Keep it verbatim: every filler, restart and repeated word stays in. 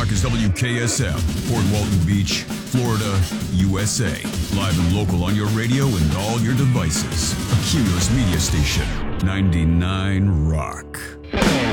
Rock is W K S M, Port Walton Beach, Florida, U S A. Live and local on your radio and all your devices. A Cumulus Media Station, ninety-nine Rock.